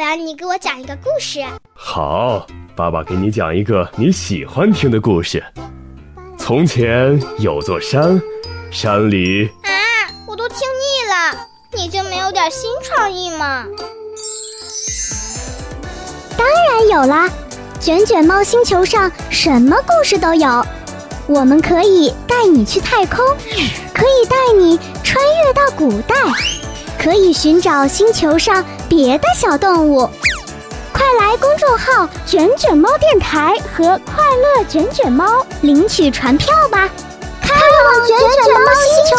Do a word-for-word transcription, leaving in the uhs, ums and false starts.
欢你给我讲一个故事。 好，爸爸给你讲一个你喜欢听的故事。从前有座山，山里…… 啊，我都听腻了，你就没有点新创意吗？ 当然有啦，卷卷猫星球上什么故事都有。我们可以带你去太空，可以带你穿越到古代，可以寻找星球上别的小动物。快来公众号卷卷猫电台和快乐卷卷猫领取传票吧，开往卷卷猫星球。